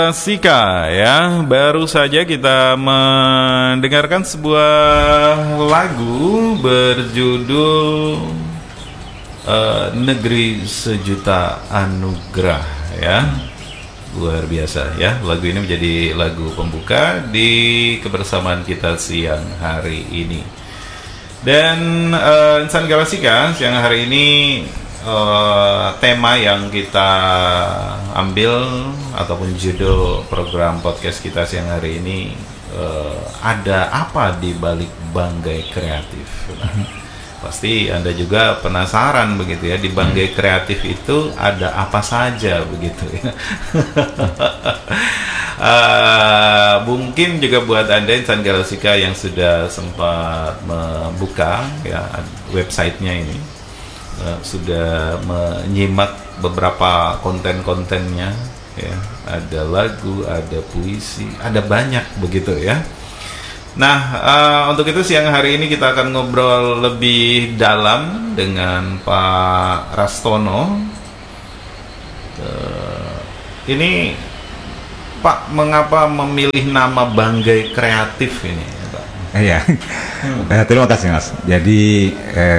Sika ya, baru saja kita mendengarkan sebuah lagu berjudul Negeri Sejuta Anugerah ya. Luar biasa ya, lagu ini menjadi lagu pembuka di kebersamaan kita siang hari ini. Dan Insan Galasika siang hari ini tema yang kita ambil ataupun judul program podcast kita siang hari ini ada apa di balik Banggai Kreatif. Nah, pasti Anda juga penasaran begitu ya, di Banggai Kreatif itu ada apa saja begitu ya. Mungkin juga buat Anda Insan Galasika yang sudah sempat membuka ya websitenya ini, sudah menyimak beberapa konten-kontennya ya, ada lagu, ada puisi, ada banyak begitu ya. Nah, untuk itu siang hari ini kita akan ngobrol lebih dalam dengan Pak Rastono. Ini Pak, mengapa memilih nama Banggai Kreatif ini Pak? Iya, terima kasih Mas. Jadi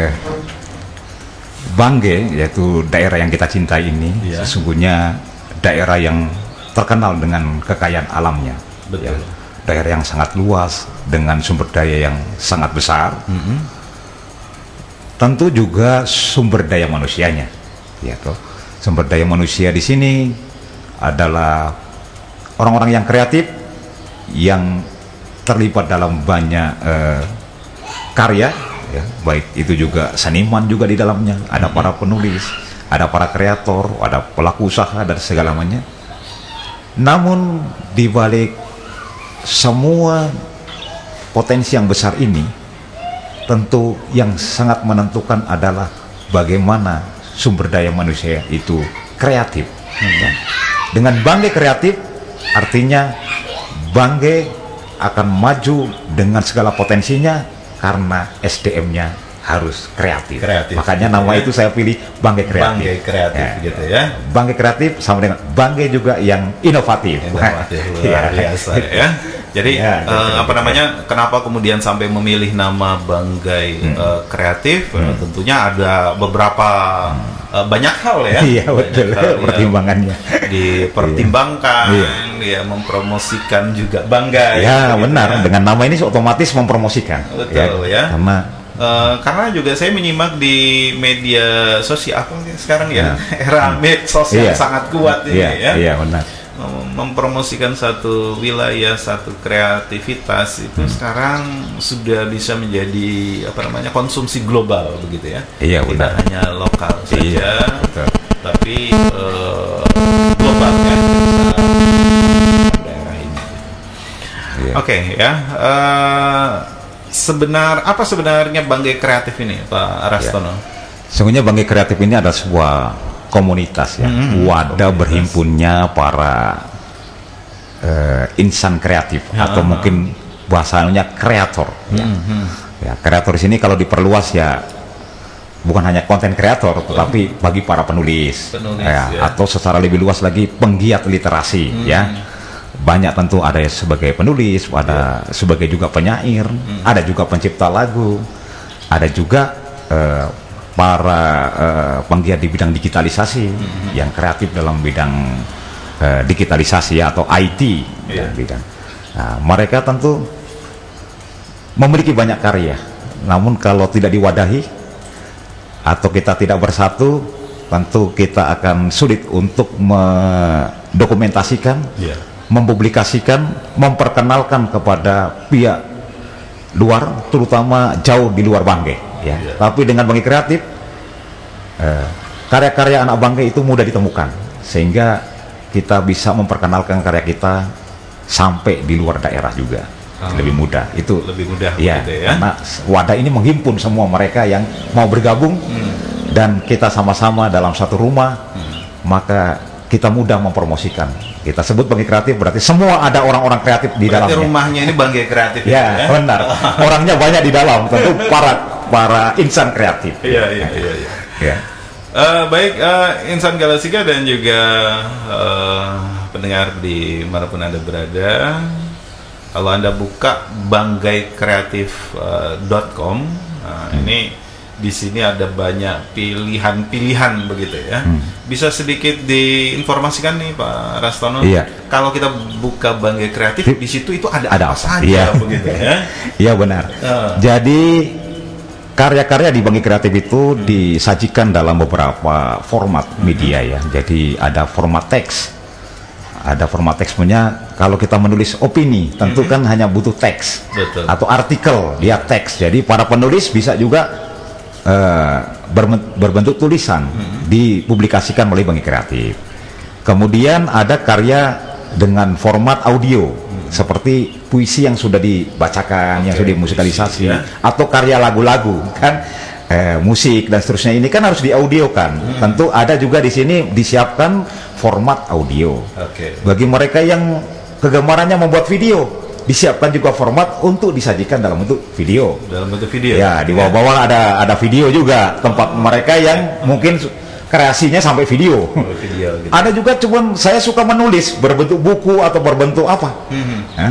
Banggai, yaitu daerah yang kita cintai ini, sesungguhnya daerah yang terkenal dengan kekayaan alamnya. Betul. Ya, daerah yang sangat luas dengan sumber daya yang sangat besar. Tentu juga sumber daya manusianya. Ya, toh. Sumber daya manusia di sini adalah orang-orang yang kreatif, yang terlibat dalam banyak karya. Ya, baik itu juga seniman juga di dalamnya, ada para penulis, ada para kreator, ada pelaku usaha dan segala macamnya. Namun di balik semua potensi yang besar ini, tentu yang sangat menentukan adalah bagaimana sumber daya manusia itu kreatif. Dengan Banggai Kreatif, artinya Banggai akan maju dengan segala potensinya karena SDM-nya harus kreatif. Makanya nama itu saya pilih Banggai Kreatif. Banggai Kreatif ya, gitu ya. Banggai Kreatif sama dengan Banggai juga yang inovatif. Luar biasa ya. Jadi kenapa kemudian sampai memilih nama Banggai Kreatif? Tentunya ada beberapa banyak hal ya. Iya, betul. Pertimbangannya dipertimbangkan, ya, mempromosikan juga Banggai. Ya, benar. Ya. Dengan nama ini otomatis mempromosikan. Betul ya. Karena juga saya menyimak di media sosial sekarang ya, era medsos yang sangat kuat ini ya. Iya, benar. Mempromosikan satu wilayah, satu kreativitas itu sekarang sudah bisa menjadi konsumsi global begitu ya. Iya, tidak benar. hanya lokal saja, iya, tapi global kan daerah ini. Iya. Oke ya. Apa sebenarnya Banggai Kreatif ini, Pak Rastono? Sesungguhnya Banggai Kreatif ini adalah sebuah komunitas ya, wadah berhimpunnya para insan kreatif atau mungkin bahasanya kreator. Ya, kreator di sini kalau diperluas ya bukan hanya konten kreator, tetapi bagi para penulis atau secara lebih luas lagi penggiat literasi ya. Banyak tentu ada sebagai penulis, ada sebagai juga penyair, ada juga pencipta lagu, ada juga para penggiat di bidang digitalisasi yang kreatif dalam bidang digitalisasi atau IT bidang. Nah, mereka tentu memiliki banyak karya, namun kalau tidak diwadahi atau kita tidak bersatu, tentu kita akan sulit untuk mendokumentasikan, mempublikasikan, memperkenalkan kepada pihak luar, terutama jauh di luar Banggai. Tapi dengan Banggai Kreatif, karya-karya anak Banggai itu mudah ditemukan, sehingga kita bisa memperkenalkan karya kita sampai di luar daerah juga. Lebih mudah. Itu lebih mudah ya, gitu ya. Karena wadah ini menghimpun semua mereka yang mau bergabung dan kita sama-sama dalam satu rumah, maka kita mudah mempromosikan. Kita sebut Banggai Kreatif berarti semua ada orang-orang kreatif di dalamnya. Rumahnya ini Banggai Kreatif ya, benar. Orangnya banyak di dalam, tentu para insan kreatif. Iya. Baik, Insan Galasika dan juga pendengar di manapun Anda berada, kalau Anda buka banggaikreatif.com, ini di sini ada banyak pilihan-pilihan begitu ya. Bisa sedikit diinformasikan nih Pak Rastono. Iya. Kalau kita buka Banggai Kreatif di situ itu ada apa saja iya. begitu ya. Iya benar. Jadi karya-karya di Banggai Kreatif itu disajikan dalam beberapa format media ya. Jadi ada format teks. Ada format teks punya, kalau kita menulis opini tentu kan hanya butuh teks. Betul. Atau artikel dia teks. Jadi para penulis bisa juga berbentuk tulisan dipublikasikan melalui Banggai Kreatif. Kemudian ada karya dengan format audio seperti puisi yang sudah dibacakan, yang sudah dimusikalisasi, atau karya lagu-lagu kan, musik dan seterusnya, ini kan harus diaudiokan. Tentu ada juga di sini disiapkan format audio. Bagi mereka yang kegemarannya membuat video, disiapkan juga format untuk disajikan dalam bentuk video. Dalam bentuk video. Ya, di bawah-bawah ada video juga, tempat mereka yang mungkin kreasinya sampai video. Video gitu. Ada juga cuman saya suka menulis berbentuk buku atau berbentuk apa.